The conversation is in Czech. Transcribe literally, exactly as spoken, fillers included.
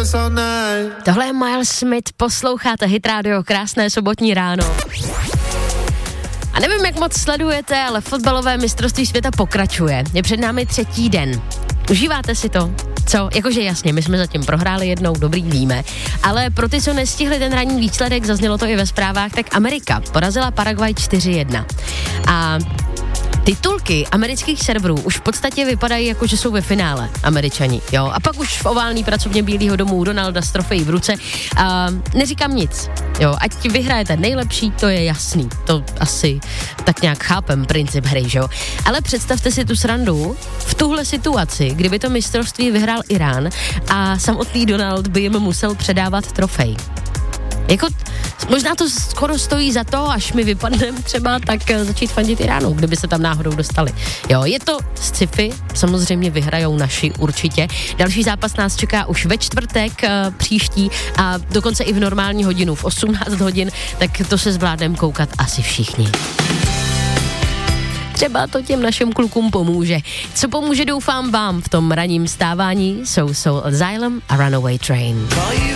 Tohle je Miles Smith, posloucháte Hit Radio, krásné sobotní ráno. A nevím, jak moc sledujete, ale fotbalové mistrovství světa pokračuje. Je před námi třetí den. Užíváte si to? Co? Jakože jasně, my jsme zatím prohráli jednou, dobrý, víme. Ale pro ty, co nestihli ten ranní výsledek, zaznělo to i ve zprávách, tak Amerika porazila Paraguay čtyři jedna. A titulky amerických serverů už v podstatě vypadají jako, že jsou ve finále Američani, jo. A pak už v oválný pracovně Bílého domu Donalda s trofejí v ruce. A neříkám nic, jo. Ať vyhraje ten nejlepší, to je jasný. To asi tak nějak chápem princip hry, že jo. Ale představte si tu srandu v tuhle situaci, kdyby to mistrovství vyhrál Irán a samotný Donald by jim musel předávat trofej. Jako, možná to skoro stojí za to, až mi vypadne třeba, tak začít fandit Iránu, kdyby se tam náhodou dostali. Jo, je to sci-fi, samozřejmě vyhrajou naši určitě. Další zápas nás čeká už ve čtvrtek příští a dokonce i v normální hodinu, v osmnáct hodin, tak to se zvládnem koukat asi všichni. Třeba to těm našim klukům pomůže. Co pomůže, doufám vám v tom ranním stávání, jsou Soul Asylum a Runaway Train.